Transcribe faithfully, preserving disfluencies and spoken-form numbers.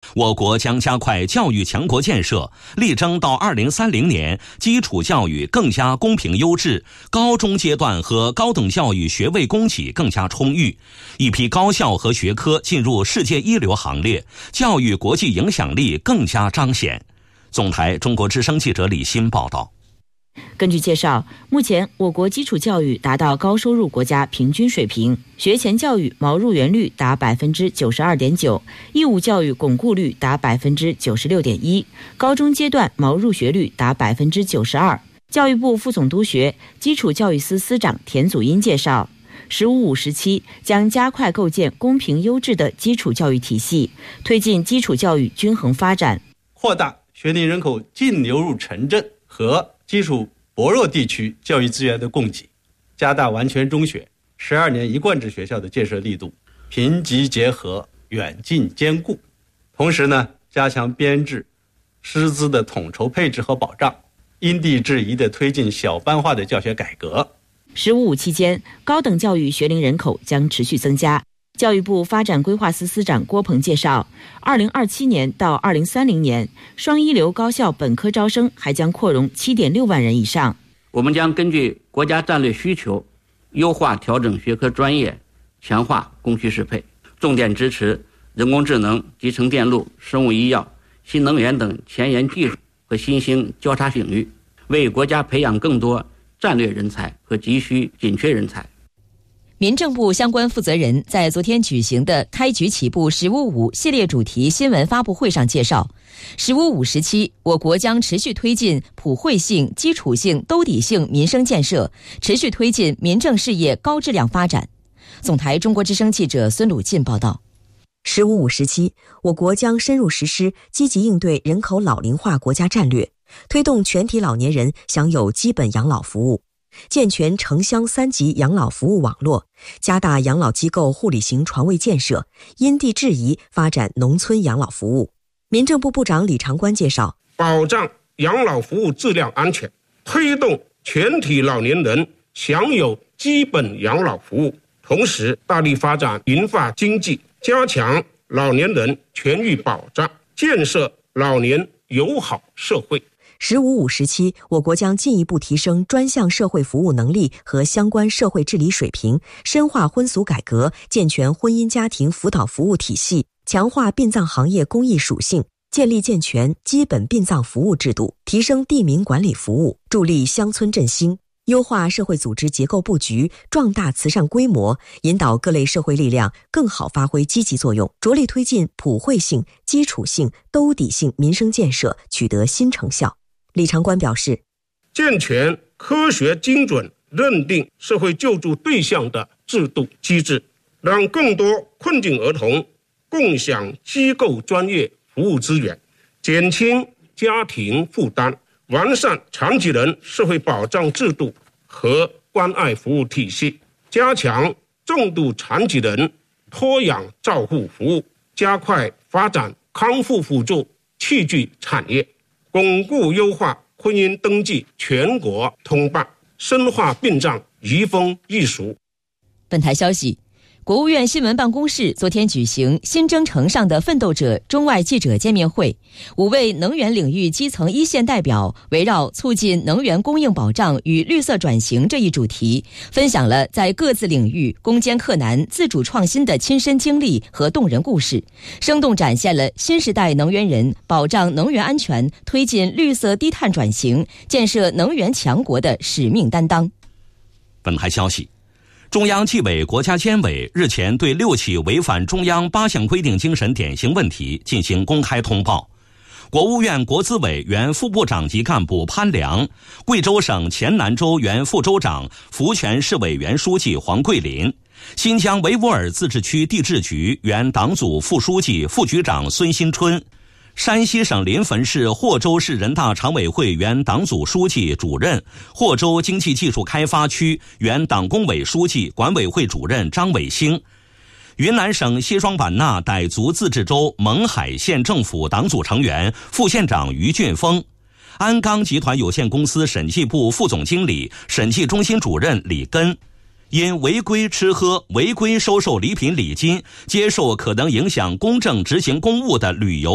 我国将加快教育强国建设，力争到二零三零年，基础教育更加公平优质，高中阶段和高等教育学位供给更加充裕，一批高校和学科进入世界一流行列，教育国际影响力更加彰显。总台中国之声记者李欣报道。 根据介绍，目前我国基础教育达到高收入国家平均水平，学前教育毛入园率达百分之九十二点九，义务教育巩固率达百分之九十六点一，高中阶段毛入学率达百分之九十二。教育部副总督学基础教育司司长田祖荫介绍，十五五时期将加快构建公平优质的基础教育体系，推进基础教育均衡发展， 扩大学龄人口净流入城镇和基础薄弱地区教育资源的供给，加大完全中学、十二年一贯制学校的建设力度，贫瘠结合，远近兼顾。同时呢，加强编制、师资的统筹配置和保障，因地制宜地推进小班化的教学改革。 十五五期间，高等教育学龄人口将持续增加。教育部发展规划司司长郭鹏介绍，二零二七年到二零三零年，双一流高校本科招生还将扩容 七点六万人以上。 我们将根据国家战略需求，优化调整学科专业，强化供需适配，重点支持人工智能、集成电路、生物医药、新能源等前沿技术和新兴交叉领域，为国家培养更多战略人才和急需紧缺人才。 民政部相关负责人在昨天举行的开局起步十五五系列主题新闻发布会上介绍，十五五时期，我国将持续推进普惠性、基础性、兜底性民生建设，持续推进民政事业高质量发展。总台中国之声记者孙鲁进报道。 十五五时期，我国将深入实施积极应对人口老龄化国家战略，推动全体老年人享有基本养老服务，健全城乡三级养老服务网络，加大养老机构护理型床位建设，因地制宜发展农村养老服务。民政部部长李长官介绍， 保障养老服务质量安全，推动全体老年人享有基本养老服务，同时大力发展银发经济，加强老年人权益保障，建设老年友好社会。 十五五时期，我国将进一步提升专项社会服务能力和相关社会治理水平，深化婚俗改革，健全婚姻家庭辅导服务体系，强化殡葬行业公益属性，建立健全基本殡葬服务制度，提升地名管理服务，助力乡村振兴，优化社会组织结构布局，壮大慈善规模，引导各类社会力量更好发挥积极作用，着力推进普惠性、基础性、兜底性民生建设取得新成效。李长官表示， 健全科学精准认定社会救助对象的制度机制，让更多困境儿童共享机构专业服务资源，减轻家庭负担，完善残疾人社会保障制度和关爱服务体系，加强重度残疾人托养照护服务，加快发展康复辅助器具产业，巩固优化婚姻登记全国通办，深化殡葬移风易俗。 本台消息，国务院新闻办公室昨天举行新征程上的奋斗者中外记者见面会，五位能源领域基层一线代表围绕促进能源供应保障与绿色转型这一主题，分享了在各自领域攻坚克难、自主创新的亲身经历和动人故事，生动展现了新时代能源人保障能源安全、推进绿色低碳转型、建设能源强国的使命担当。 本台消息，中央纪委国家监委日前对六起违反中央八项规定精神典型问题进行公开通报。国务院国资委原副部长级干部潘良，贵州省黔南州原副州长、福泉市委原书记黄桂林，新疆维吾尔自治区地质局原党组副书记、副局长孙新春，山西省临汾市霍州市人大常委会原党组书记、主任，霍州经济技术开发区原党工委书记、管委会主任张伟星，云南省西双版纳傣族自治州勐海县政府党组成员、副县长于俊峰，鞍钢集团有限公司审计部副总经理、审计中心主任李根，因违规吃喝、违规收受礼品礼金、接受可能影响公正执行公务的旅游